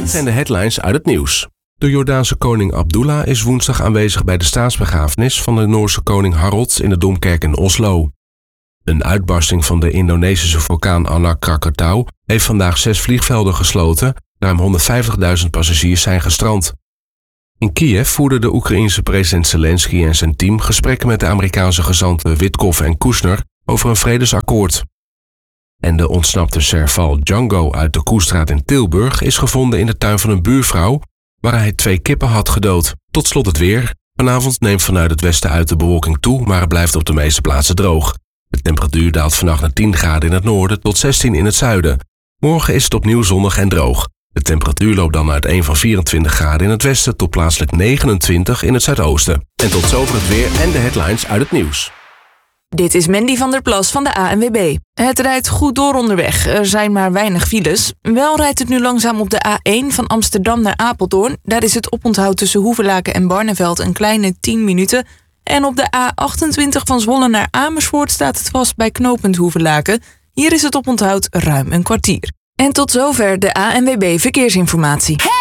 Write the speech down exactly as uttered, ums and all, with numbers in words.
Dit zijn de headlines uit het nieuws. De Jordaanse koning Abdullah is woensdag aanwezig bij de staatsbegrafenis van de Noorse koning Harald in de Domkerk in Oslo. Een uitbarsting van de Indonesische vulkaan Anak Krakatau heeft vandaag zes vliegvelden gesloten. Ruim honderdvijftigduizend passagiers zijn gestrand. In Kiev voerden de Oekraïense president Zelensky en zijn team gesprekken met de Amerikaanse gezanten Witkoff en Kushner over een vredesakkoord. En de ontsnapte serval Django uit de Koestraat in Tilburg is gevonden in de tuin van een buurvrouw, waar hij twee kippen had gedood. Tot slot het weer. Vanavond neemt vanuit het westen uit de bewolking toe, maar het blijft op de meeste plaatsen droog. De temperatuur daalt vannacht naar tien graden in het noorden tot zestien in het zuiden. Morgen is het opnieuw zonnig en droog. De temperatuur loopt dan uiteen van vierentwintig graden in het westen tot plaatselijk negenentwintig in het zuidoosten. En tot zover het weer en de headlines uit het nieuws. Dit is Mandy van der Plas van de A N W B. Het rijdt goed door onderweg. Er zijn maar weinig files. Wel rijdt het nu langzaam op de A één van Amsterdam naar Apeldoorn. Daar is het oponthoud tussen Hoevelaken en Barneveld een kleine tien minuten. En op de A achtentwintig van Zwolle naar Amersfoort staat het vast bij knooppunt Hoevelaken. Hier is het oponthoud ruim een kwartier. En tot zover de A N W B Verkeersinformatie.